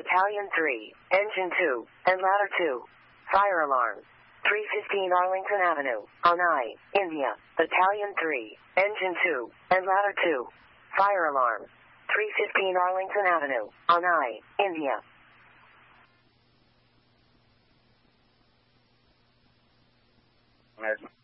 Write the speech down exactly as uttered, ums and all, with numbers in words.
Battalion three, Engine two, and Ladder two. Fire alarm. three fifteen Arlington Avenue, Onai, India. Battalion three, Engine two, and Ladder two. Fire alarm. three fifteen Arlington Avenue, Onai, India. Imagine.